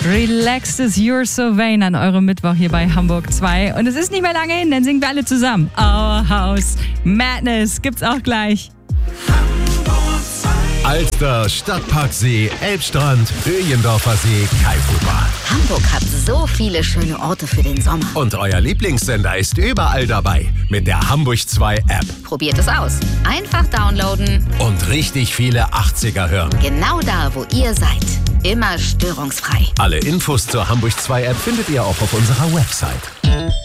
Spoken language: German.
Relaxed is You're So Vain an eurem Mittwoch hier bei Hamburg 2. Und es ist nicht mehr lange hin, dann singen wir alle zusammen. Our House Madness gibt's auch gleich. Alster, Stadtparksee, Elbstrand, Öjendorfer See, Kaifuba. Hamburg hat so viele schöne Orte für den Sommer. Und euer Lieblingssender ist überall dabei. Mit der Hamburg 2 App. Probiert es aus. Einfach downloaden. Und richtig viele 80er hören. Genau da, wo ihr seid. Immer störungsfrei. Alle Infos zur Hamburg 2 App findet ihr auch auf unserer Website.